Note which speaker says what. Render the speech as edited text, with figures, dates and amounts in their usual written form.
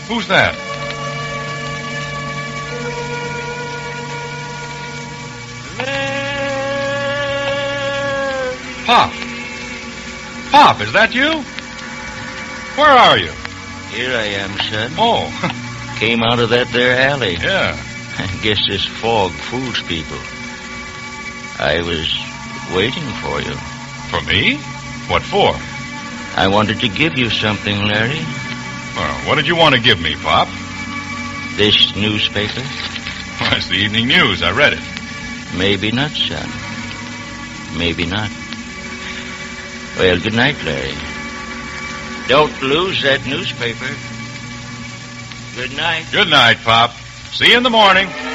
Speaker 1: Who's that? Pop. Pop, is that you? Where are you?
Speaker 2: Here I am, son.
Speaker 1: Oh.
Speaker 2: Came out of that there alley.
Speaker 1: Yeah.
Speaker 2: I guess this fog fools people. I was waiting for you.
Speaker 1: For me? What for?
Speaker 2: I wanted to give you something, Larry.
Speaker 1: Well, what did you want to give me, Pop?
Speaker 2: This newspaper?
Speaker 1: Well, it's the evening news. I read it.
Speaker 2: Maybe not, son. Maybe not. Well, good night, Larry. Don't lose that newspaper. Good night.
Speaker 1: Good night, Pop. See you in the morning.